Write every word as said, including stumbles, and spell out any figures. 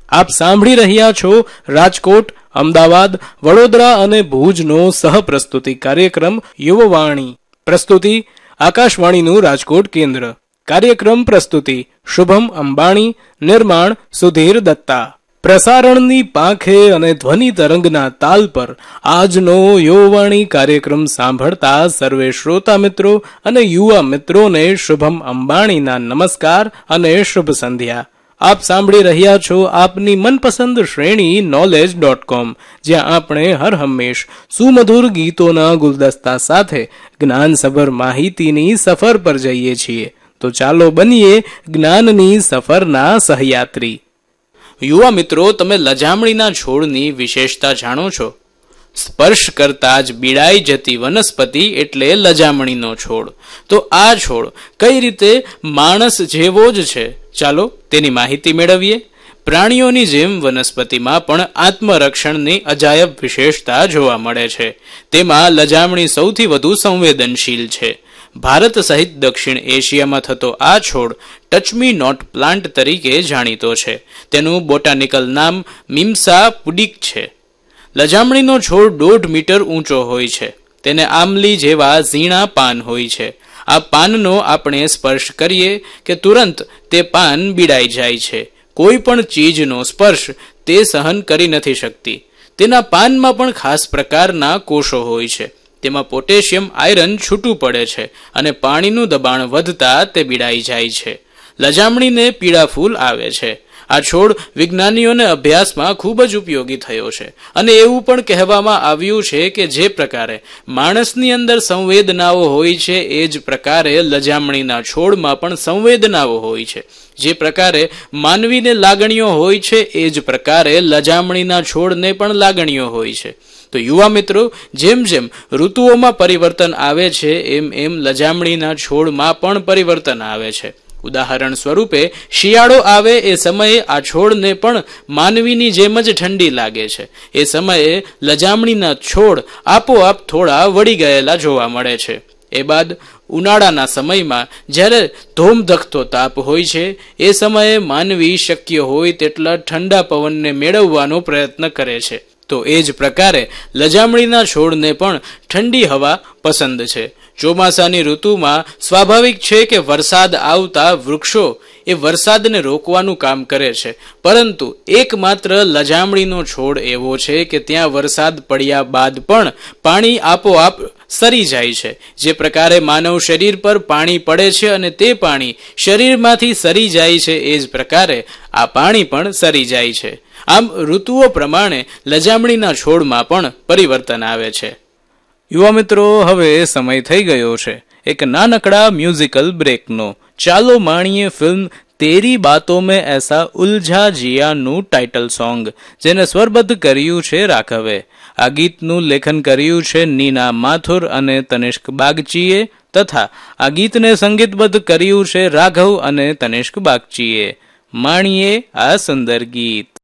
આપ સાંભળી રહ્યા છો રાજકોટ, અમદાવાદ, વડોદરા અને ભુજનો સહપ્રસ્તુતિ કાર્યક્રમ યુવવાણી. પ્રસ્તુતિ આકાશવાણીનું રાજકોટ કેન્દ્ર. કાર્યક્રમ પ્રસ્તુતિ શુભમ અંબાણી, નિર્માણ સુધીર દત્તા. પ્રસારણની પાંખે અને ધ્વનિ તરંગના તાલ પર આજનો યુવવાણી કાર્યક્રમ સાંભળતા સર્વે શ્રોતા મિત્રો અને યુવા મિત્રોને શુભમ અંબાણીના નમસ્કાર અને શુભ સંધ્યા. આપ સાંભળી રહ્યા છો આપની મનપસંદ શ્રેણી નોલેજ ડોટ કોમ, જ્યાં આપણે હર હંમેશ સુમધુર ગીતોના ગુલદસ્તા સાથે જ્ઞાનસભર માહિતીની સફર પર જઈએ છીએ. તો ચાલો બનીએ જ્ઞાનની સફરના સહયાત્રી. યુવા મિત્રો, તમે લજામણીના છોડની વિશેષતા જાણો છો? સ્પર્શ કરતા જ બીડાઈ જતી વનસ્પતિ એટલે લજામણીનો છોડ. તો આ છોડ કઈ રીતે માણસ જેવો જ છે, ચાલો તેની માહિતી મેળવીએ. પ્રાણીઓની જેમ વનસ્પતિમાં પણ આત્મરક્ષણની અજાયબ વિશેષતા જોવા મળે છે. તેમાં લજામણી સૌથી વધુ સંવેદનશીલ છે. ભારત સહિત દક્ષિણ એશિયામાં થતો આ છોડ ટચમી નોટ પ્લાન્ટ તરીકે જાણીતો છે. તેનું બોટાનિકલ નામ મિમ્સા પુડિક છે. લજામણીનો છોડ દોઢ મીટર ઊંચો હોય છે. તેને આંબલી જેવા ઝીણા પાન હોય છે. આ પાનનો આપણે સ્પર્શ કરીએ કે તુરંત તે પાન બીડાઈ જાય છે. કોઈ પણ ચીજનો સ્પર્શ તે સહન કરી નથી શકતી. તેના પાનમાં પણ ખાસ પ્રકારના કોષો હોય છે. તેમાં પોટેશિયમ આયરન છૂટું પડે છે અને પાણીનું દબાણ વધતા તે બીડાઈ જાય છે. લજામણીને પીળા ફૂલ આવે છે. આ છોડ વિજ્ઞાનીઓને અભ્યાસમાં ખૂબ જ ઉપયોગી થયો છે અને એવું પણ કહેવામાં આવ્યું છે કે જે પ્રકારે માણસની અંદર સંવેદનાઓ હોય છે એ જ પ્રકારે લજામણીના છોડમાં પણ સંવેદનાઓ હોય છે. જે પ્રકારે માનવીને લાગણીઓ હોય છે એ જ પ્રકારે લજામણીના છોડને પણ લાગણીઓ હોય છે. તો યુવા મિત્રો, જેમ જેમ ઋતુઓમાં પરિવર્તન આવે છે એમ એમ લજામણીના છોડમાં પણ પરિવર્તન આવે છે. ઉદાહરણ સ્વરૂપે શિયાળો આવે એ સમયે આ છોડને પણ માનવીની જેમ જ ઠંડી લાગે છે. એ સમયે લજામણીના છોડ આપોઆપ થોડા વળી ગયેલા જોવા મળે છે. એ બાદ ઉનાળાના સમયમાં જ્યારે ધોમધખતો તાપ હોય છે એ સમયે માનવી શક્ય હોય તેટલા ઠંડા પવનને મેળવવાનો પ્રયત્ન કરે છે. તો એ જ પ્રકારે લજામણીના છોડને પણ ઠંડી હવા પસંદ છે. ચોમાસાની ઋતુમાં સ્વાભાવિક છે કે વરસાદ આવતા વૃક્ષો એ વરસાદને રોકવાનું કામ કરે છે, પરંતુ એકમાત્ર લજામણીનો છોડ એવો છે કે ત્યાં વરસાદ પડ્યા બાદ પણ પાણી આપોઆપ સરી જાય છે. જે પ્રકારે માનવ શરીર પર પાણી પડે છે અને તે પાણી શરીરમાંથી સરી જાય છે, એ જ પ્રકારે આ પાણી પણ સરી જાય છે. આમ ઋતુઓ પ્રમાણે લજામણીના છોડમાં પણ પરિવર્તન આવે છે. યુવા મિત્રો, હવે સમય થઈ ગયો છે એક નાનકડા મ્યુઝિકલ બ્રેકનો. ચાલો માણીએ ફિલ્મ તેરી બાતો મેં એસા ઉલઝા જિયાનું ટાઇટલ સોંગ, જેને સ્વરબદ્ધ કર્યું છે રાઘવે. આ ગીતનું લેખન કર્યું છે નીના માથુર અને તનિષ્ક બાગચીએ, તથા આ ગીતને સંગીતબદ્ધ કર્યું છે રાઘવ અને તનિષ્ક બાગચીએ. માણીએ આ સુંદર ગીત.